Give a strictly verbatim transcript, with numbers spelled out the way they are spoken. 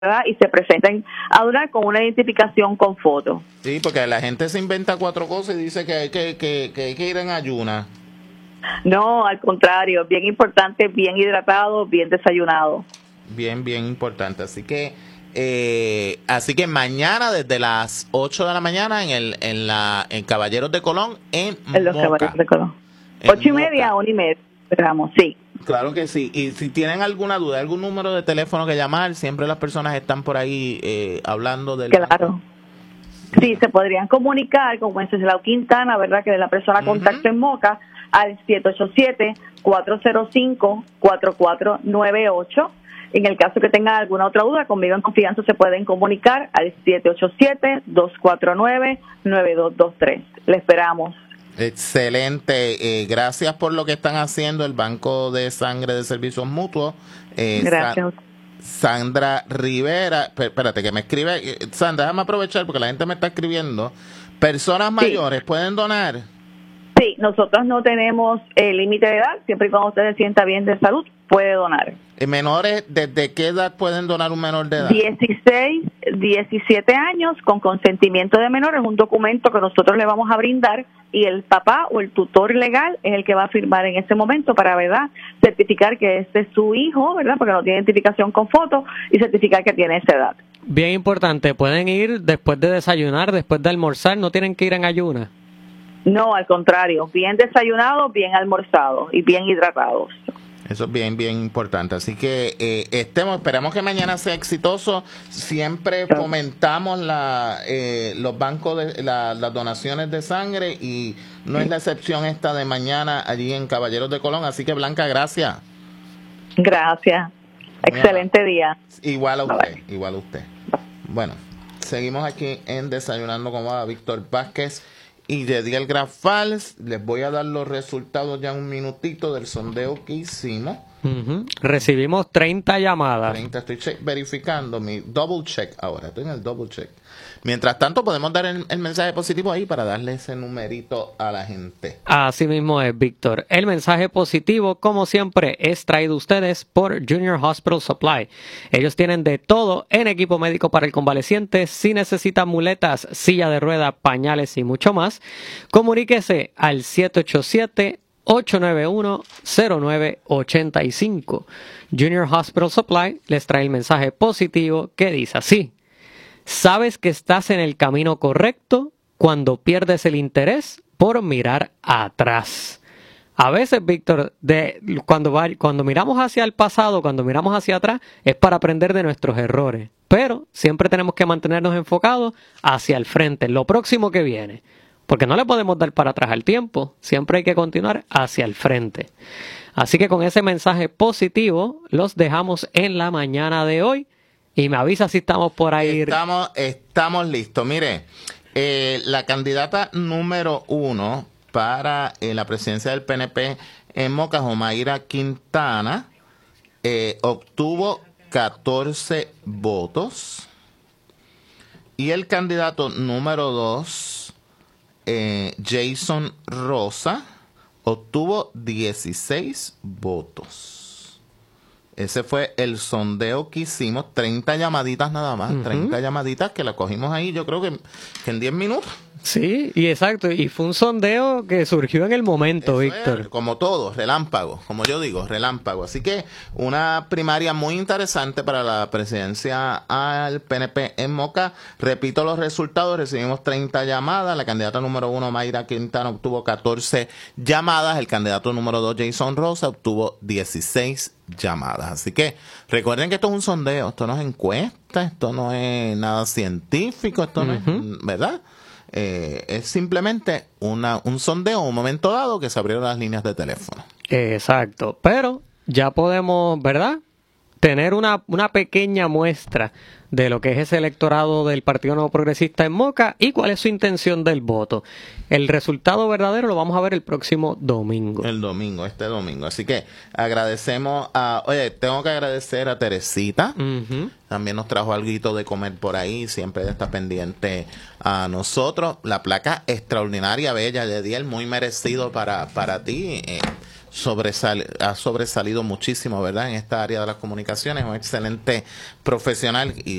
¿verdad? Y se presenten a donar con una identificación con foto. Sí, porque la gente se inventa cuatro cosas y dice que hay que, que, que, hay que ir en ayuna. No, al contrario, bien importante, bien hidratado, bien desayunado. Bien, bien importante. Así que eh, así que mañana desde las ocho de la mañana en el en la en Caballeros de Colón en, en los Moca. Caballeros de Colón. Ocho y media, una y media, esperamos, sí. Claro que sí. Y si tienen alguna duda, algún número de teléfono que llamar, siempre las personas están por ahí eh, hablando del... Claro. Sí, se podrían comunicar con Wenceslao Quintana, ¿verdad? Que es la persona uh-huh. contacto en Moca, al siete ocho siete, cuatro cero cinco, cuatro cuatro nueve ocho. En el caso que tengan alguna otra duda, conmigo en confianza se pueden comunicar al siete ocho siete, dos cuatro nueve, nueve dos dos tres. Le esperamos. Excelente, eh, gracias por lo que están haciendo el Banco de Sangre de Servicios Mutuos. Eh, gracias. Sa- Sandra Rivera, espérate que me escribe, Sandra, déjame aprovechar porque la gente me está escribiendo. Personas mayores, sí. ¿Pueden donar? Sí, nosotros no tenemos eh, límite de edad, siempre y cuando usted se sienta bien de salud, puede donar. ¿Menores, desde qué edad pueden donar un menor de edad? dieciséis, diecisiete años con consentimiento de menor, es un documento que nosotros le vamos a brindar y el papá o el tutor legal es el que va a firmar en ese momento para, ¿verdad?, certificar que este es su hijo, ¿verdad?, porque no tiene identificación con foto y certificar que tiene esa edad. Bien importante, pueden ir después de desayunar, después de almorzar, no tienen que ir en ayunas. No, al contrario, bien desayunados, bien almorzados y bien hidratados. Eso es bien, bien importante. Así que eh, estemos, esperamos que mañana sea exitoso. Siempre fomentamos la, eh, los bancos, de la, las donaciones de sangre y no es la excepción esta de mañana allí en Caballeros de Colón. Así que, Blanca, gracias. Gracias. Excelente día. Igual a usted, bye. igual a usted. Bueno, seguimos aquí en Desayunando con Baba, Víctor Vázquez y Yediel Grafals. Les voy a dar los resultados ya un minutito del sondeo que hicimos. Uh-huh. Recibimos treinta llamadas. treinta, estoy check, verificando mi double check ahora, estoy en el double check. Mientras tanto, podemos dar el, el mensaje positivo ahí para darle ese numerito a la gente. Así mismo es, Víctor. El mensaje positivo, como siempre, es traído a ustedes por Junior Hospital Supply. Ellos tienen de todo en equipo médico para el convaleciente. Si necesita muletas, silla de rueda, pañales y mucho más, comuníquese al siete ocho siete, ocho nueve uno, cero nueve ocho cinco. Junior Hospital Supply les trae el mensaje positivo que dice así: sabes que estás en el camino correcto cuando pierdes el interés por mirar atrás. A veces, Víctor, de, cuando, va, cuando miramos hacia el pasado, cuando miramos hacia atrás, es para aprender de nuestros errores. Pero siempre tenemos que mantenernos enfocados hacia el frente, en lo próximo que viene. Porque no le podemos dar para atrás al tiempo. Siempre hay que continuar hacia el frente. Así que con ese mensaje positivo, los dejamos en la mañana de hoy. Y me avisa si estamos por ahí. Estamos, estamos listos. Mire, eh, la candidata número uno para eh, la presidencia del P N P en Moca, Jomaira Quintana, eh, obtuvo catorce votos. Y el candidato número dos, eh, Jason Rosa, obtuvo dieciséis votos. Ese fue el sondeo que hicimos, treinta llamaditas nada más, uh-huh. treinta llamaditas que la cogimos ahí, yo creo que, que en diez minutos. Sí, y exacto, y fue un sondeo que surgió en el momento, Eso Víctor. Es, como todo, relámpago, como yo digo, relámpago. Así que una primaria muy interesante para la presidencia al P N P en Moca. Repito los resultados, recibimos treinta llamadas, la candidata número uno, Mayra Quintana, obtuvo catorce llamadas, el candidato número dos, Jason Rosa, obtuvo dieciséis llamadas. Así que recuerden que esto es un sondeo, esto no es encuesta, esto no es nada científico, esto no uh-huh. es, ¿verdad? Eh, es simplemente una, un sondeo, un momento dado que se abrieron las líneas de teléfono. Exacto, pero ya podemos, ¿verdad?, tener una, una pequeña muestra de lo que es ese electorado del Partido Nuevo Progresista en Moca y cuál es su intención del voto. El resultado verdadero lo vamos a ver el próximo domingo. El domingo, este domingo. Así que agradecemos a... Oye, tengo que agradecer a Teresita. Uh-huh. También nos trajo algo de comer por ahí. Siempre está pendiente a nosotros. La placa extraordinaria, bella, Yediel, muy merecido para, para ti. Eh, sobresal, ha sobresalido muchísimo, ¿verdad? En esta área de las comunicaciones, un excelente profesional y